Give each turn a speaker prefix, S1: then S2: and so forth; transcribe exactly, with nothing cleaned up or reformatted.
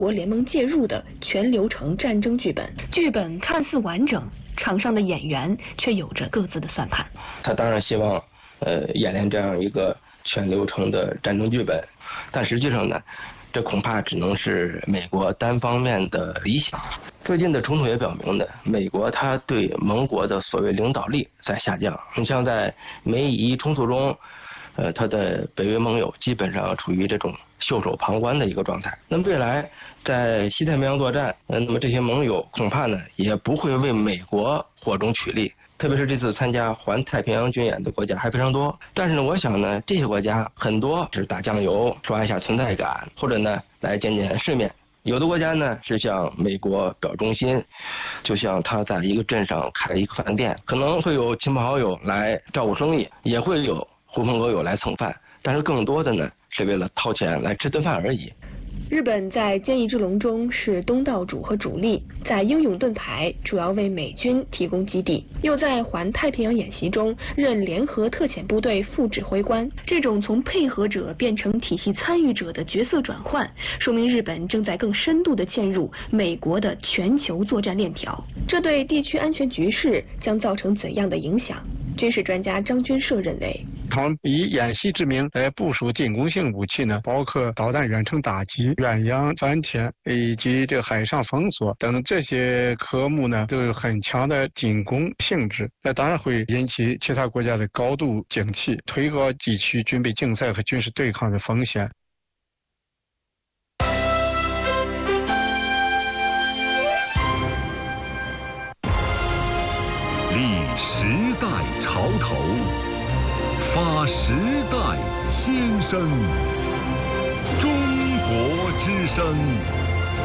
S1: 国联盟介入的全流程战争剧本。剧本看似完整，场上的演员却有着各自的算盘。
S2: 他当然希望呃演练这样一个全流程的战争剧本，但实际上呢，这恐怕只能是美国单方面的理想。最近的冲突也表明呢，美国它对盟国的所谓领导力在下降。你像在美以冲突中，呃，它的北约盟友基本上处于这种袖手旁观的一个状态。那么未来在西太平洋作战，呃，那么这些盟友恐怕呢也不会为美国火中取栗。特别是这次参加环太平洋军演的国家还非常多，但是呢，我想呢，这些国家很多只是打酱油，刷一下存在感，或者呢来见见世面。有的国家呢是向美国表忠心，就像他在一个镇上开了一个饭店，可能会有亲朋好友来照顾生意，也会有狐朋狗友来蹭饭，但是更多的呢是为了掏钱来吃顿饭而已。
S1: 日本在坚毅之龙中是东道主和主力，在英勇盾牌主要为美军提供基地，又在环太平洋演习中任联合特遣部队副指挥官。这种从配合者变成体系参与者的角色转换，说明日本正在更深度地嵌入美国的全球作战链条。这对地区安全局势将造成怎样的影响？军事专家张军社认为，
S3: 他们以演习之名来部署进攻性武器呢，包括导弹远程打击、远洋反潜以及这个海上封锁等这些科目呢，都有很强的进攻性质。那当然会引起其他国家的高度警惕，推高地区军备竞赛和军事对抗的风险。
S4: 立时代潮头，发时代先声，中国之声。